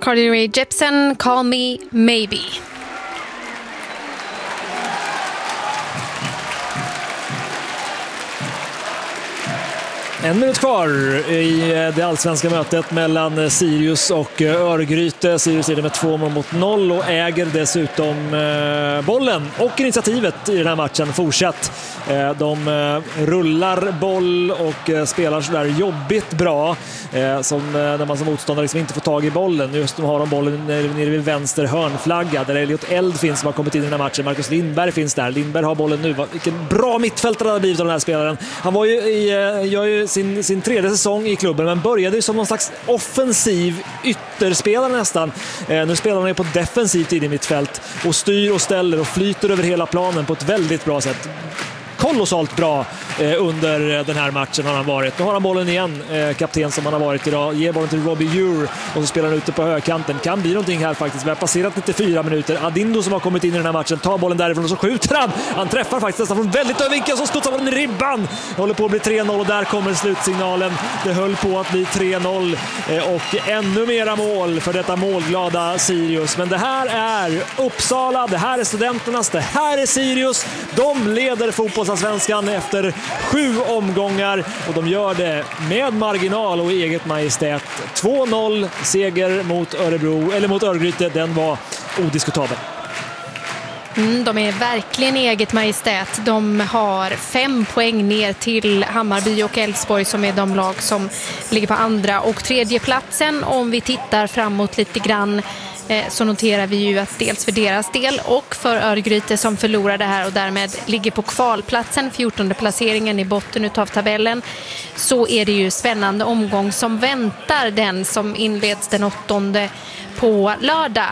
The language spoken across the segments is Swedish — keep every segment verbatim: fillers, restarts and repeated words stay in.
Carly Rae Jepsen, Call Me Maybe. En minut kvar i det allsvenska mötet mellan Sirius och Örgryte. Sirius är det med två mål mot noll och äger dessutom bollen och initiativet i den här matchen fortsatt. De rullar boll och spelar sådär jobbigt bra som när man som motståndare liksom inte får tag i bollen. Just nu har de bollen nere vid vänster hörnflagga där Elliot Eld finns som har kommit in i den här matchen. Marcus Lindberg finns där. Lindberg har bollen nu. Vilken bra mittfältare det har blivit av den här spelaren. Han var ju i, gör ju Sin, sin tredje säsong i klubben men började ju som någon slags offensiv ytterspelare nästan. Eh, nu spelar han ju på defensivt i mittfält och styr och ställer och flyter över hela planen på ett väldigt bra sätt. Kolossalt bra eh, under den här matchen har han varit. Nu har han bollen igen, eh, kapten som han har varit idag. Ger bollen till Robbie Ure och så spelar han ute på högkanten. Kan bli någonting här faktiskt. Vi har passerat nittiofyra minuter. Adindo som har kommit in i den här matchen tar bollen därifrån och så skjuter han. Han träffar faktiskt nästan från väldigt övervinkel och så studsar bollen i ribban. Det håller på att bli tre noll och där kommer slutsignalen. Det höll på att bli tre noll eh, och ännu mera mål för detta målglada Sirius. Men det här är Uppsala, det här är Studenternas, det här är Sirius. De leder fotbollsallsvenskan efter sju omgångar och de gör det med marginal och eget majestät. två noll seger mot Örebro eller mot Örgryte, den var odiskutabel. Mm, de är verkligen eget majestät. De har fem poäng ner till Hammarby och Elfsborg som är de lag som ligger på andra och tredje platsen. Om vi tittar framåt lite grann så noterar vi ju att dels för deras del och för Örgryte som förlorar det här och därmed ligger på kvalplatsen, fjortonde placeringen i botten utav tabellen, så är det ju spännande omgång som väntar, den som inleds den åttonde på lördag.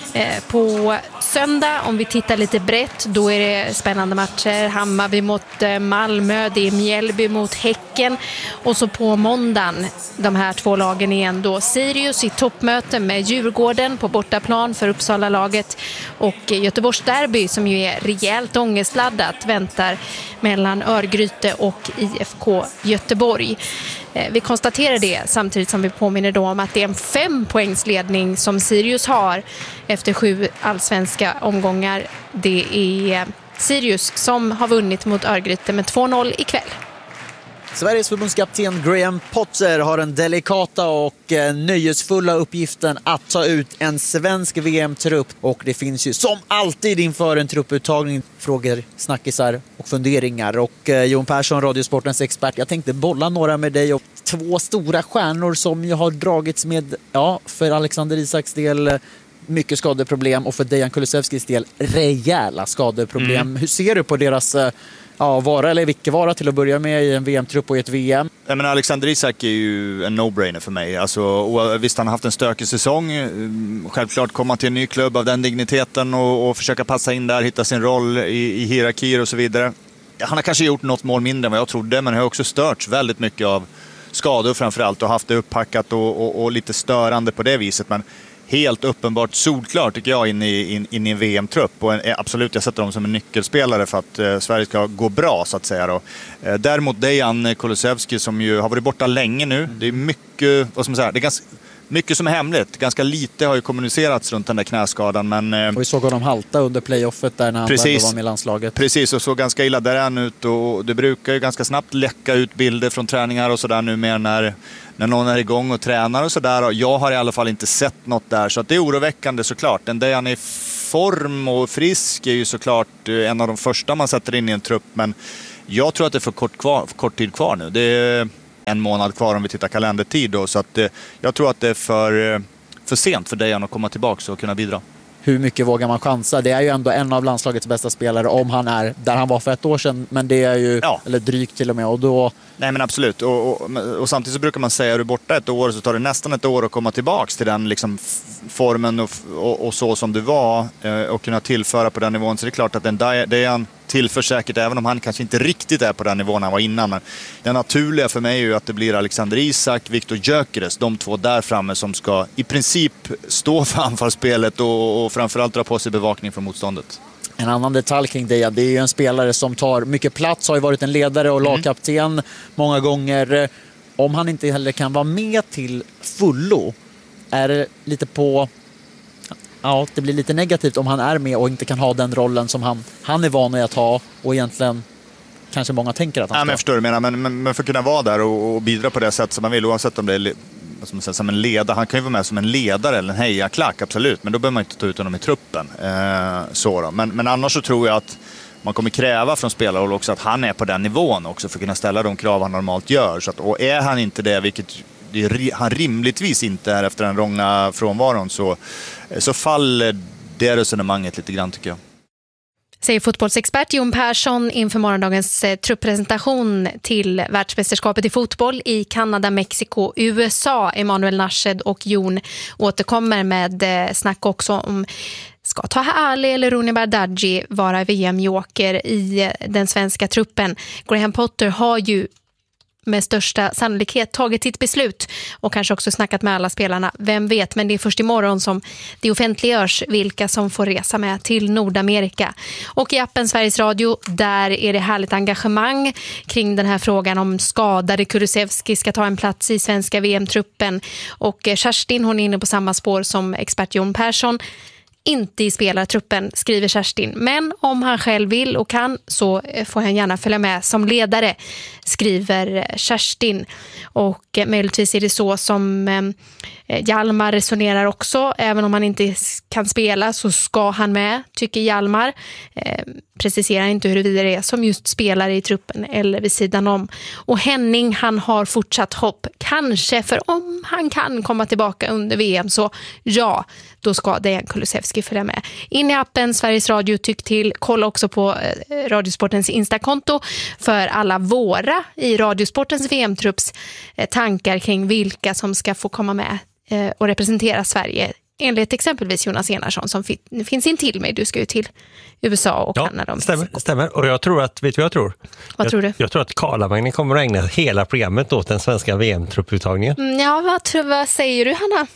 På söndag, om vi tittar lite brett, då är det spännande matcher. Hammarby mot Malmö, det är Mjällby mot Häcken. Och så på måndagen, de här två lagen igen då. Sirius i toppmöte med Djurgården på bortaplan för Uppsala-laget. Och Göteborgs derby som ju är rejält ångestladdat väntar mellan Örgryte och I F K Göteborg. Vi konstaterar det samtidigt som vi påminner då om att det är en fem poängsledning som Sirius har efter sju allsvenska omgångar. Det är Sirius som har vunnit mot Örgryte med två noll ikväll. Sveriges förbundskapten Graham Potter har den delikata och nöjesfulla uppgiften att ta ut en svensk V M-trupp. Och det finns ju som alltid inför en trupputtagning frågor, snackisar och funderingar. Och Jon Persson, Radiosportens expert, jag tänkte bolla några med dig och två stora stjärnor som ju har dragits med, ja, för Alexander Isaks del mycket skadeproblem och för Dejan Kulusevskis del rejäla skadeproblem. Mm. Hur ser du på deras ja, vara eller vilka vara till att börja med i en V M-trupp och i ett V M? Jag menar, Alexander Isak är ju en no-brainer för mig. Alltså, visst, han har haft en stökig säsong. Självklart komma till en ny klubb av den digniteten och, och försöka passa in där, hitta sin roll i, i hierarkier och så vidare. Han har kanske gjort något mål mindre än vad jag trodde, men har också störts väldigt mycket av skador framförallt och haft det upppackat och, och, och lite störande på det viset. Men helt uppenbart solklart tycker jag in i, in, in i en V M-trupp och en, absolut, jag sätter dem som en nyckelspelare för att eh, Sverige ska gå bra så att säga då. Eh, däremot Dejan Kulusevski som ju har varit borta länge nu. Det är mycket, vad ska man säga, det är ganska mycket som är hemligt. Ganska lite har ju kommunicerats runt den där knäskadan. Men, eh, och vi såg honom halta under playoffet där när han precis, var med landslaget. Precis, och så ganska illa där han ut. Och det brukar ju ganska snabbt läcka ut bilder från träningar och sådär nu mer när, när någon är igång och tränar och sådär. Jag har i alla fall inte sett något där. Så att det är oroväckande såklart. Den där han är i form och frisk är ju såklart en av de första man sätter in i en trupp. Men jag tror att det är för kort, kvar, för kort tid kvar nu. Det är en månad kvar om vi tittar kalendertid då, så att eh, jag tror att det är för, för sent för Dejan att komma tillbaka och kunna bidra. Hur mycket vågar man chansa? Det är ju ändå en av landslagets bästa spelare om han är där han var för ett år sedan, men det är ju, ja. eller drygt till och med, och då... Nej men absolut, och, och, och samtidigt så brukar man säga att är du borta ett år så tar det nästan ett år att komma tillbaka till den liksom formen och, och, och så som du var eh, och kunna tillföra på den nivån, så det är klart att den Dejan tillför säkert, även om han kanske inte riktigt är på den nivån han var innan. Men det naturliga för mig är ju att det blir Alexander Isak, Viktor Gyökeres, de två där framme som ska i princip stå för anfallsspelet och, och framförallt dra på sig bevakning från motståndet. En annan detalj kring det, det är ju en spelare som tar mycket plats, har ju varit en ledare och lagkapten mm. många gånger. Om han inte heller kan vara med till fullo, är det lite på... Ja, det blir lite negativt om han är med och inte kan ha den rollen som han, han är van vid att ha och egentligen kanske många tänker att han ska. Ja, men jag förstår, men, men, men, men för att kunna vara där och, och bidra på det sätt som man vill, oavsett om det är som, säger, som en ledare. Han kan ju vara med som en ledare eller en hejaklack, absolut, men då behöver man inte ta ut honom i truppen. Eh, så då. Men, men annars så tror jag att man kommer kräva från spelarhåll också att han är på den nivån också för att kunna ställa de krav han normalt gör. Så att, och är han inte det, vilket han rimligtvis inte är efter den långa frånvaron, så, så faller det resonemanget lite grann, tycker jag. Säger fotbollsexpert Jon Persson inför morgondagens eh, trupppresentation till världsmästerskapet i fotboll i Kanada, Mexiko, U S A. Emanuel Narshed och Jon återkommer med eh, snack också om ska Taha Ali eller Rooney Bardghji vara V M-joker i eh, den svenska truppen. Graham Potter har ju med största sannolikhet tagit sitt beslut och kanske också snackat med alla spelarna. Vem vet, men det är först imorgon som det offentliggörs vilka som får resa med till Nordamerika. Och i appen Sveriges Radio, där är det härligt engagemang kring den här frågan om skadade Kulusevski ska ta en plats i svenska V M-truppen. Och Kerstin, hon är inne på samma spår som expert Jon Persson. Inte i spelartruppen, skriver Kerstin. Men om han själv vill och kan så får han gärna följa med som ledare, skriver Kerstin. Och möjligtvis är det så som eh, Hjalmar resonerar också. Även om han inte kan spela så ska han med, tycker Hjalmar. Eh, preciserar inte huruvida det är som just spelare i truppen eller vid sidan om. Och Henning, han har fortsatt hopp. Kanske, för om han kan komma tillbaka under V M så ja, då ska Dejan Kulusevski följa med. In i appen Sveriges Radio, tyck till. Kolla också på eh, Radiosportens Instakonto för alla våra i Radiosportens V M-trupps eh, tankar kring vilka som ska få komma med eh, och representera Sverige. Enligt exempelvis Jonas Enarsson som fin- finns in till mig. Du ska ju till U S A och ja, Kanada. Stämmer, stämmer. Och jag tror att, vet du vad jag tror? Vad jag, tror du? Jag tror att Karlavagnen kommer att ägna hela programmet åt den svenska V M-trupputtagningen. Mm, ja, vad, tror, vad säger du, Hanna?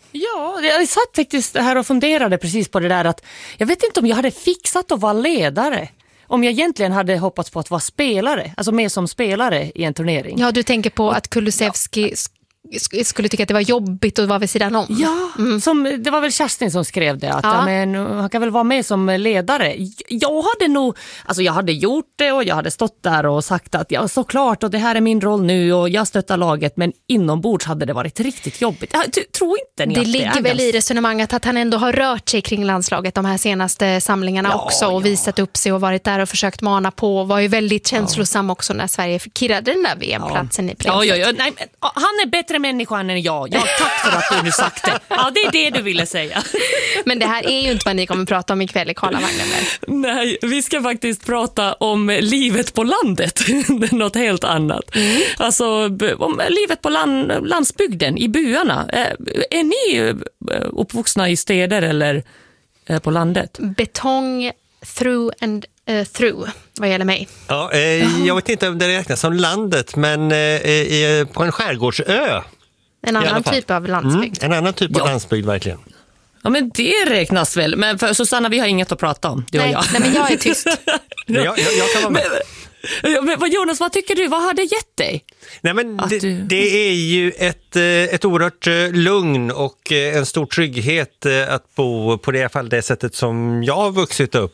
Ja, jag satt faktiskt här och funderade precis på det där att jag vet inte om jag hade fixat att vara ledare. Om jag egentligen hade hoppats på att vara spelare, alltså mer som spelare i en turnering. Ja, du tänker på att Kulusevski sk- skulle tycka att det var jobbigt att vara vid sidan om. Ja, mm. som, det var väl Kerstin som skrev det. Att, ja. Ja, men, han kan väl vara med som ledare. Jag hade nog, alltså jag hade gjort det och jag hade stått där och sagt att ja, såklart och det här är min roll nu och jag stöttar laget, men inombords hade det varit riktigt jobbigt. Jag t- tror inte ni det att det ligger är väl ganska... i resonemanget att han ändå har rört sig kring landslaget de här senaste samlingarna ja, också och ja. visat upp sig och varit där och försökt mana på och var ju väldigt känslosam ja. också när Sverige kirrade den där V M-platsen ja. i Prinset. Ja, ja, ja. Nej, men, han är bättre människa än jag. Ja, tack för att du nu sagt det. Ja, det är det du ville säga. Men det här är ju inte vad ni kommer att prata om ikväll i Karlavagnen. Nej, vi ska faktiskt prata om livet på landet. Det är något helt annat. Mm. Alltså, om livet på land, landsbygden, i byarna. Är ni uppvuxna i städer eller på landet? Betong through and uh, through, vad gäller mig. Ja, eh, jag vet inte om det räknas som landet, men eh, på en skärgårdsö. En annan typ av landsbygd. Mm, en annan typ av ja. landsbygd, verkligen. Ja, men det räknas väl. Men för Susanna, vi har inget att prata om, du nej, och jag. Nej, men jag är tyst. jag, jag, jag kan vara med. Men, men, Jonas, vad tycker du? Vad har det gett dig? Nej, men det, du... det är ju ett, ett oerhört lugn och en stor trygghet att bo på det, i alla fall det sättet som jag har vuxit upp.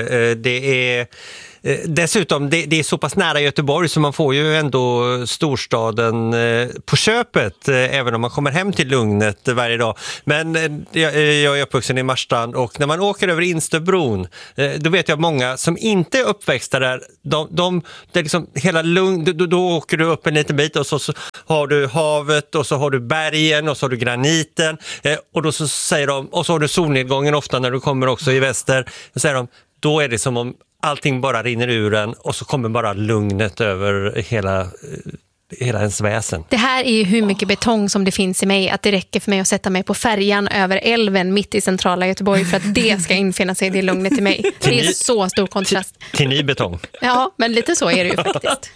Det är... Dessutom, det, det är så pass nära Göteborg så man får ju ändå storstaden på köpet även om man kommer hem till lugnet varje dag. Men jag, jag är uppvuxen i Marstrand och när man åker över Insterbron, då vet jag många som inte är uppväxta där, de, de, det är liksom hela lugn, då, då åker du upp en liten bit och så, så har du havet och så har du bergen och så har du graniten och då så säger de, och så har du solnedgången ofta när du kommer också i väster, då säger de, då är det som om allting bara rinner ur en och så kommer bara lugnet över hela, hela ens väsen. Det här är ju hur mycket betong som det finns i mig att det räcker för mig att sätta mig på färjan över älven mitt i centrala Göteborg för att det ska infinna sig i det lugnet i mig. Det är så stor kontrast. Till ny betong. Ja, men lite så är det ju faktiskt.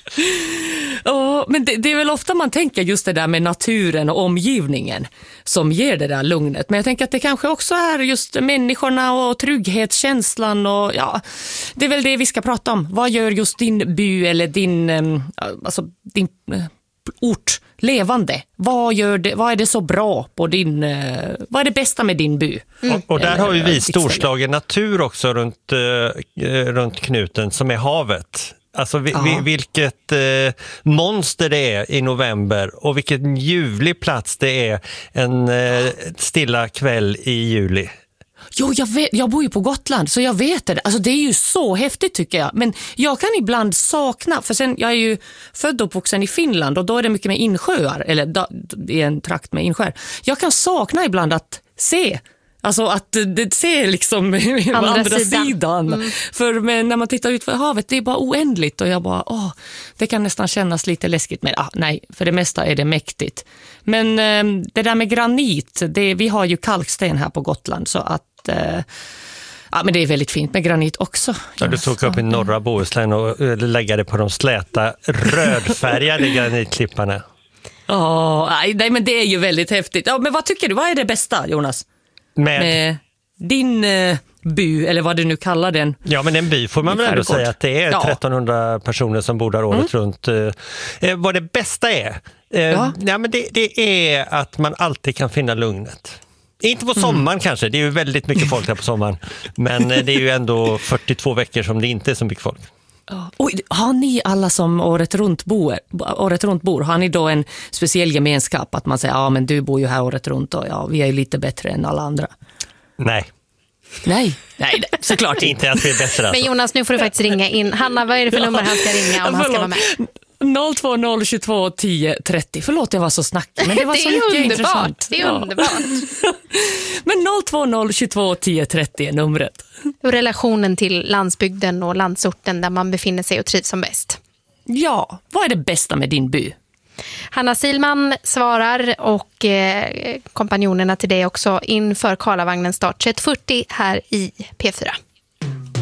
Oh, men det, det är väl ofta man tänker just det där med naturen och omgivningen som ger det där lugnet. Men jag tänker att det kanske också är just människorna och trygghetskänslan och ja, det är väl det vi ska prata om. Vad gör just din by eller din, alltså din ort levande. Vad, gör det, vad är det så bra på din... Eh, vad är det bästa med din by? Mm. Och, och där har ju vi storslagen natur också runt, eh, runt knuten som är havet. Alltså vi, vi, vilket eh, monster det är i november och vilken ljuvlig plats det är en eh, stilla kväll i juli. Jo, jag, vet, jag bor ju på Gotland så jag vet det. Alltså det är ju så häftigt tycker jag. Men jag kan ibland sakna, för sen jag är ju född och uppvuxen i Finland och då är det mycket med insjöar, eller da, i en trakt med insjöar. Jag kan sakna ibland att se, alltså att det ser liksom andra, andra sidan. sidan. Mm. För men när man tittar ut för havet, det är bara oändligt och jag bara, åh, det kan nästan kännas lite läskigt. Men ah, nej, för det mesta är det mäktigt. Men eh, det där med granit, det, vi har ju kalksten här på Gotland så att ja, men det är väldigt fint med granit också. Ja, du tog upp i norra Bohuslän och lägga det på de släta rödfärgade granitklipparna. Ja, oh, nej, men det är ju väldigt häftigt. Ja, men vad tycker du? Vad är det bästa, Jonas? Med, med din uh, by, eller vad du nu kallar den. Ja, men en by får man väl ändå säga att det är ja. trettonhundra personer som bor där året mm. runt. Eh, vad det bästa är? Eh, ja. Ja, men det, det är att man alltid kan finna lugnet. Inte på sommaren mm. kanske, det är ju väldigt mycket folk här på sommaren. Men det är ju ändå fyrtiotvå veckor som det inte är så mycket folk. Oj, har ni alla som året runt bor, året runt bor, har ni då en speciell gemenskap att man säger, ja men du bor ju här året runt och ja, vi är ju lite bättre än alla andra? Nej. Nej, nej, såklart inte att vi är bättre. Alltså. Men Jonas, nu får du faktiskt ringa in. Hanna, vad är det för nummer han ska ringa om han ska vara med? noll två noll tjugotvå tio trettio. Förlåt, jag var så snackig. Men det var det så är mycket underbart. Intressant. Det är underbart. Men noll två noll tjugotvå tio trettio är numret. Och relationen till landsbygden och landsorten där man befinner sig och trivs som bäst. Ja, vad är det bästa med din by? Hanna Silman svarar och eh, kompanjonerna till dig också inför Karlavagnens start tjugoett fyrtio här i P fyra.